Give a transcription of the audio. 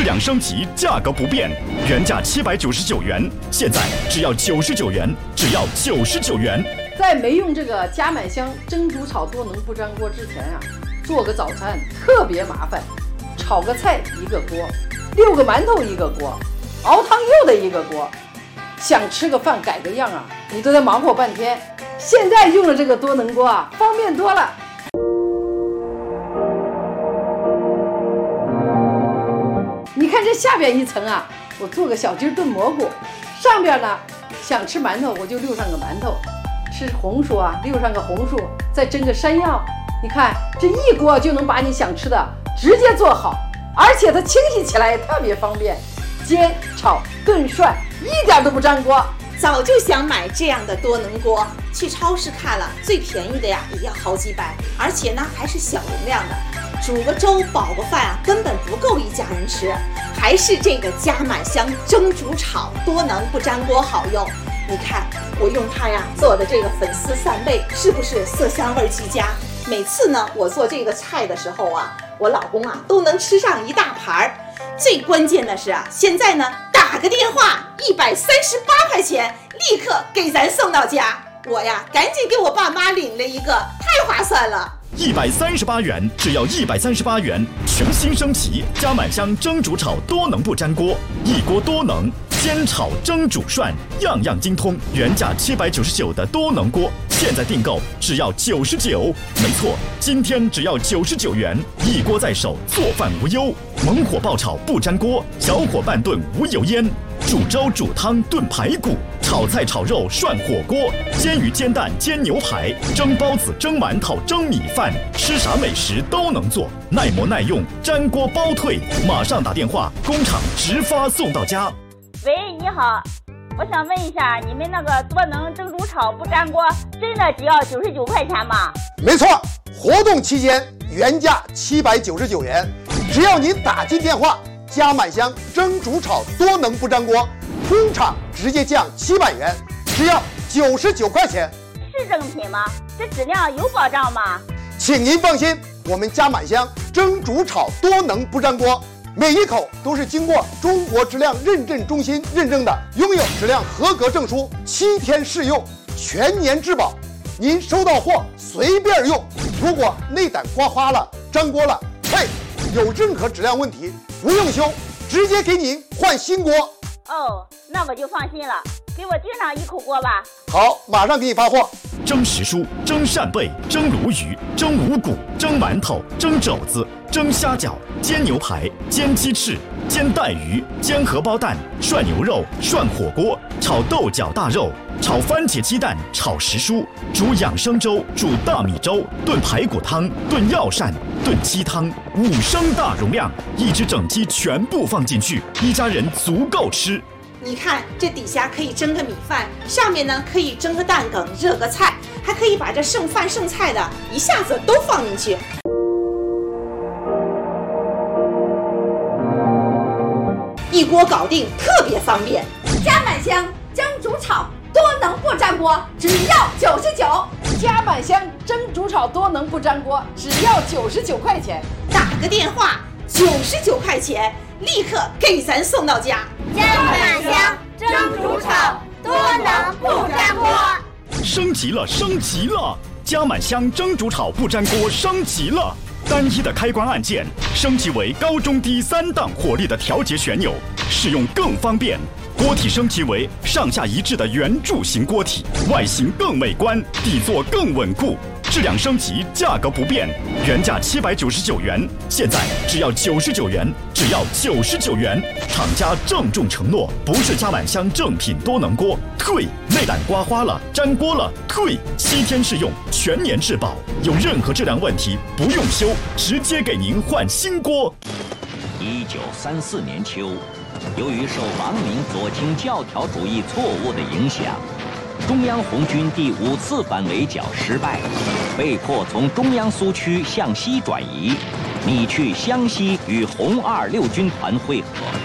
量升级，价格不变，原价799元，现在只要99元，只要99元。 在没用这个加满香蒸煮炒多能不粘锅之前啊，做个早餐特别麻烦，炒个菜一个锅，6个馒头一个锅，熬汤又得一个锅，想吃个饭改个样啊，你都得忙活半天。现在用了这个多能锅啊，方便多了。你看这下边一层啊，我做个小鸡炖蘑菇，上边呢想吃馒头我就溜上个馒头，吃红薯啊溜上个红薯，再蒸个山药。你看这一锅就能把你想吃的直接做好，而且它清洗起来也特别方便，煎炒炖涮一点都不粘锅。 早就想买这样的多能锅，去超市看了，最便宜的呀也要好几百，而且呢还是小容量的，煮个粥饱个饭啊根本不够一家人吃，还是这个加满香蒸煮炒多能不粘锅好用。你看我用它呀做的这个粉丝扇贝，是不是色香味俱佳？每次呢我做这个菜的时候啊，我老公啊都能吃上一大盘。最关键的是啊，现在呢打个电话138块钱，立刻给咱送到家。我呀赶紧给我爸妈领了一个，太划算了。 138元，只要138元，全新升级加满香蒸煮炒多能不粘锅，一锅多能，煎炒蒸煮涮样样精通。原价799的多能锅，现在订购只要99。没错，今天只要99元，一锅在手，做饭无忧。猛火爆炒不粘锅，小火慢炖无油烟。煮粥煮汤炖排骨，炒菜炒肉涮火锅，煎鱼煎蛋煎牛排，蒸包子蒸馒头蒸米饭，吃啥美食都能做，耐磨耐用，粘锅包退。马上打电话，工厂直发送到家。 喂，你好，我想问一下，你们那个多能蒸煮炒不粘锅真的只要99块钱吗？ 没错，活动期间原价799元，只要您打进电话，加满香蒸煮炒多能不粘锅，工厂直接降700元，只要99块钱。 是正品吗？这质量有保障吗？ 请您放心，我们加满香蒸煮炒多能不粘锅，每一口都是经过中国质量认证中心认证的，拥有质量合格证书，7天试用，全年质保。您收到货随便用，如果内胆刮花了、粘锅了，嘿，有任何质量问题不用修，直接给您换新锅。 哦，那我就放心了，给我订上1口锅吧。 好，马上给你发货。 蒸时蔬、蒸扇贝、蒸鲈鱼、蒸五谷、蒸馒头、蒸肘子、蒸虾饺、煎牛排、煎鸡翅、煎带鱼、煎荷包蛋、涮牛肉、涮火锅、炒豆角大肉、炒番茄鸡蛋、炒时蔬、煮养生粥、煮大米粥、炖排骨汤、炖药膳、炖鸡汤，5升大容量，一只整鸡全部放进去，一家人足够吃。 你看这底下可以蒸个米饭，上面呢可以蒸个蛋梗，热个菜，还可以把这剩饭剩菜的一下子都放进去。一锅搞定，特别方便。 加满香蒸煮炒多能不粘锅，只要99。 加满香蒸煮炒多能不粘锅，只要99块钱。 打个电话，99块钱，立刻给咱送到家。 加满香蒸煮炒多能不粘锅， 升级了，升级了！加满香蒸煮炒不粘锅升级了。单一的开关按键升级为高中低3档火力的调节旋钮，使用更方便。锅体升级为上下一致的圆柱形锅体，外形更美观，底座更稳固。质量升级，价格不变，原价799元，现在只要99元，只要99元。厂家郑重承诺，不是加满香正品多能锅，退内胆刮花了、粘锅了，退7天试用，全年质保，有任何质量问题不用修，直接给您换新锅。 1934年秋，由于受王明左倾教条主义错误的影响，中央红军第5次反围剿失败，被迫从中央苏区向西转移，拟去湘西与红2、6军团会合。